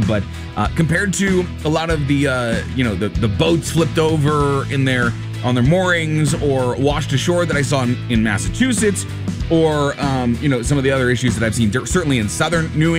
but compared to a lot of the the boats flipped over on their moorings or washed ashore that I saw in Massachusetts, or some of the other issues that I've seen certainly in southern New